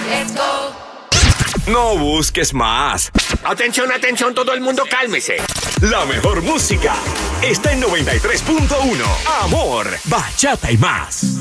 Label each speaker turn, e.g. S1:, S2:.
S1: Let's go.
S2: No busques más.
S3: Atención, atención, todo el mundo cálmese.
S2: La mejor música está en 93.1. Amor, bachata y más.